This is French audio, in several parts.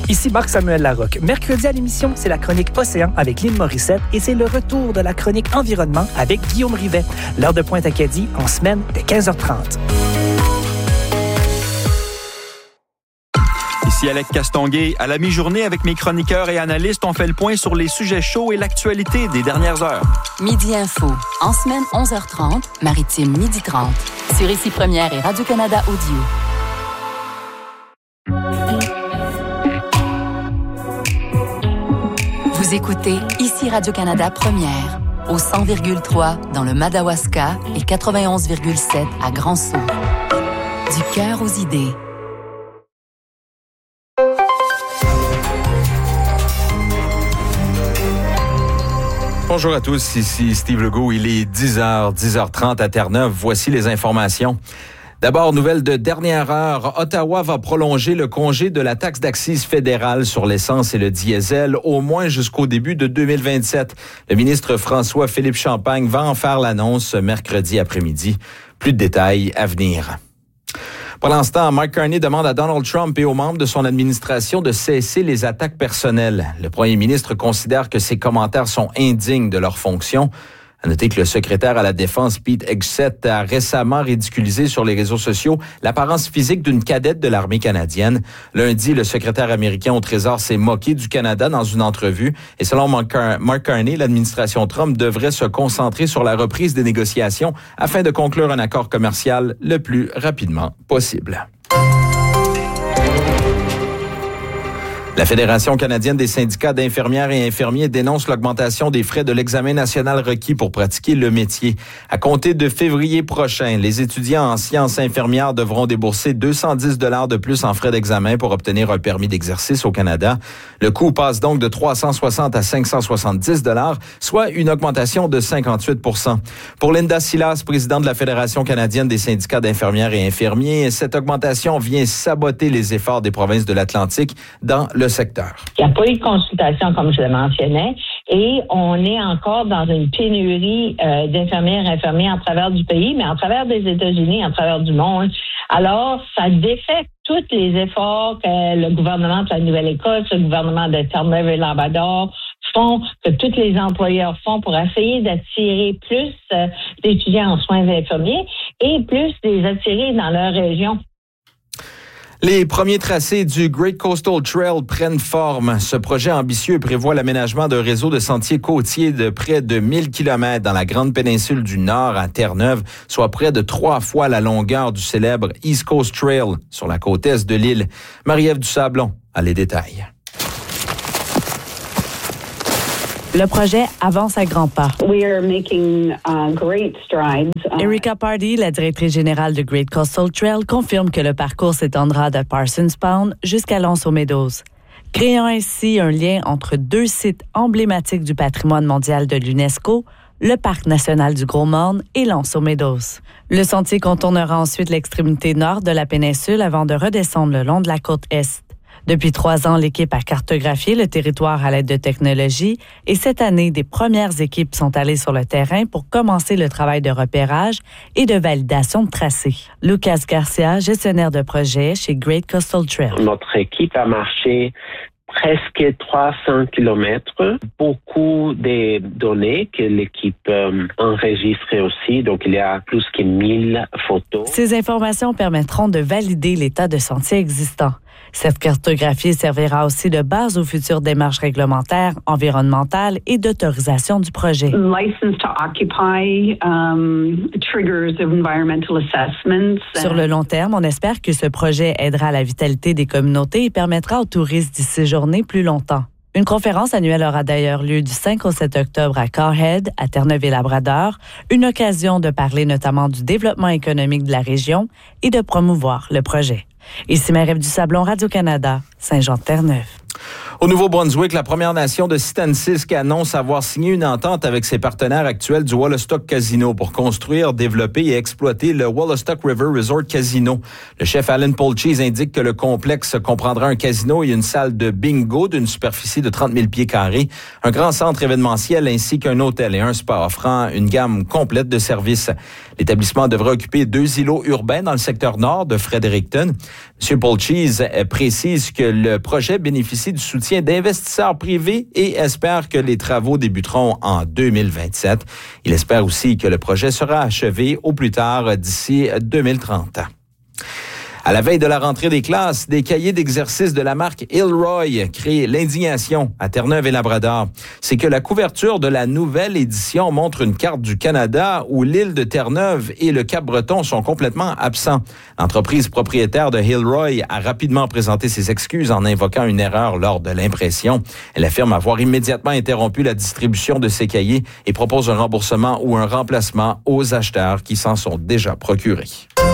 Ici Marc-Samuel Larocque. Mercredi à l'émission, c'est la chronique Océan avec Lynn Morissette et c'est le retour de la chronique Environnement avec Guillaume Rivet. L'heure de pointe Acadie en semaine dès 15h30. Ici Alec Castonguay. À la mi-journée, avec mes chroniqueurs et analystes, on fait le point sur les sujets chauds et l'actualité des dernières heures. Midi Info. En semaine, 11h30, Maritime, 12h30. Sur Ici Première et Radio-Canada Audio. Vous écoutez Ici Radio-Canada Première, au 100,3 dans le Madawaska et 91,7 à Grand-Sault. Du cœur aux idées. Bonjour à tous, ici Steve Legault. Il est 10h30 à Terre-Neuve. Voici les informations. D'abord, nouvelle de dernière heure, Ottawa va prolonger le congé de la taxe d'accise fédérale sur l'essence et le diesel au moins jusqu'au début de 2027. Le ministre François-Philippe Champagne va en faire l'annonce ce mercredi après-midi. Plus de détails à venir. Pour l'instant, Mike Carney demande à Donald Trump et aux membres de son administration de cesser les attaques personnelles. Le premier ministre considère que ses commentaires sont indignes de leur fonction. À noter que le secrétaire à la Défense, Pete Hegseth, a récemment ridiculisé sur les réseaux sociaux l'apparence physique d'une cadette de l'armée canadienne. Lundi, le secrétaire américain au Trésor s'est moqué du Canada dans une entrevue. Et selon Mark Carney, l'administration Trump devrait se concentrer sur la reprise des négociations afin de conclure un accord commercial le plus rapidement possible. La Fédération canadienne des syndicats d'infirmières et infirmiers dénonce l'augmentation des frais de l'examen national requis pour pratiquer le métier. À compter de février prochain, les étudiants en sciences infirmières devront débourser 210 $ de plus en frais d'examen pour obtenir un permis d'exercice au Canada. Le coût passe donc de 360 à 570 $, soit une augmentation de 58 %. Pour Linda Silas, présidente de la Fédération canadienne des syndicats d'infirmières et infirmiers, cette augmentation vient saboter les efforts des provinces de l'Atlantique dans le secteur. Il n'y a pas eu de consultation, comme je le mentionnais, et on est encore dans une pénurie d'infirmières et infirmiers en travers du pays, mais en travers des États-Unis, en travers du monde. Alors, ça défecte tous les efforts que le gouvernement de la Nouvelle-Écosse, le gouvernement de Terre-Neuve et Labrador font, que tous les employeurs font pour essayer d'attirer plus d'étudiants en soins infirmiers et plus les attirer dans leur région. Les premiers tracés du Great Coastal Trail prennent forme. Ce projet ambitieux prévoit l'aménagement d'un réseau de sentiers côtiers de près de 1000 km dans la grande péninsule du Nord à Terre-Neuve, soit près de 3 fois la longueur du célèbre East Coast Trail sur la côte est de l'île. Marie-Ève Dusablon a les détails. Le projet avance à grands pas. We are making great strides. Erica Pardee, la directrice générale de Great Coastal Trail, confirme que le parcours s'étendra de Parsons Pound jusqu'à Lonceau Meadows, créant ainsi un lien entre deux sites emblématiques du patrimoine mondial de l'UNESCO, le Parc national du Gros-Morne et Lonceau Meadows. Le sentier contournera ensuite l'extrémité nord de la péninsule avant de redescendre le long de la côte est. Depuis 3 ans, l'équipe a cartographié le territoire à l'aide de technologies et cette année, des premières équipes sont allées sur le terrain pour commencer le travail de repérage et de validation de tracés. Lucas Garcia, gestionnaire de projet chez Great Coastal Trail. Notre équipe a marché presque 300 kilomètres. Beaucoup de données que l'équipe enregistre aussi. Donc, il y a plus que 1000 photos. Ces informations permettront de valider l'état de sentier existant. Cette cartographie servira aussi de base aux futures démarches réglementaires, environnementales et d'autorisation du projet. License to occupy triggers environmental assessments. Sur le long terme, on espère que ce projet aidera à la vitalité des communautés et permettra aux touristes d'y séjourner plus longtemps. Une conférence annuelle aura d'ailleurs lieu du 5 au 7 octobre à Carrhead, à Terre-Neuve et Labrador, une occasion de parler notamment du développement économique de la région et de promouvoir le projet. Ici Marie-Ève Dusablon, Radio-Canada, Saint-Jean-de-Terre-Neuve. Au Nouveau-Brunswick, la Première Nation de Sitansisk annonce avoir signé une entente avec ses partenaires actuels du Wollastok Casino pour construire, développer et exploiter le Wollastok River Resort Casino. Le chef Alan Polchis indique que le complexe comprendra un casino et une salle de bingo d'une superficie de 30 000 pieds carrés, un grand centre événementiel ainsi qu'un hôtel et un spa offrant une gamme complète de services. L'établissement devra occuper 2 îlots urbains dans le secteur nord de Fredericton. M. Paul Cheese précise que le projet bénéficie du soutien d'investisseurs privés et espère que les travaux débuteront en 2027. Il espère aussi que le projet sera achevé au plus tard d'ici 2030. À la veille de la rentrée des classes, des cahiers d'exercice de la marque Hilroy créent l'indignation à Terre-Neuve et Labrador. C'est que la couverture de la nouvelle édition montre une carte du Canada où l'île de Terre-Neuve et le Cap-Breton sont complètement absents. L'entreprise propriétaire de Hilroy a rapidement présenté ses excuses en invoquant une erreur lors de l'impression. Elle affirme avoir immédiatement interrompu la distribution de ces cahiers et propose un remboursement ou un remplacement aux acheteurs qui s'en sont déjà procurés.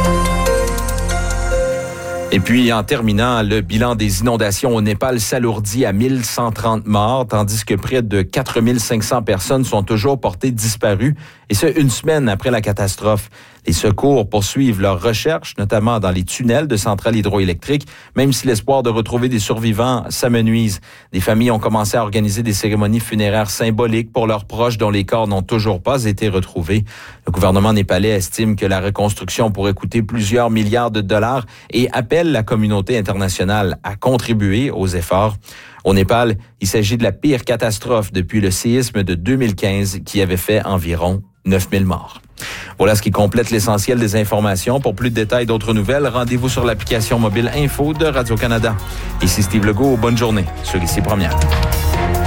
Et puis, en terminant, le bilan des inondations au Népal s'alourdit à 1130 morts, tandis que près de 4500 personnes sont toujours portées disparues, et ce, une semaine après la catastrophe. Les secours poursuivent leurs recherches, notamment dans les tunnels de centrales hydroélectriques, même si l'espoir de retrouver des survivants s'amenuise. Des familles ont commencé à organiser des cérémonies funéraires symboliques pour leurs proches dont les corps n'ont toujours pas été retrouvés. Le gouvernement népalais estime que la reconstruction pourrait coûter plusieurs milliards de dollars et appelle la communauté internationale à contribuer aux efforts. Au Népal, il s'agit de la pire catastrophe depuis le séisme de 2015 qui avait fait environ 9000 morts. Voilà ce qui complète l'essentiel des informations. Pour plus de détails, d'autres nouvelles, rendez-vous sur l'application mobile Info de Radio-Canada. Ici Steve Legault, bonne journée sur Ici Première.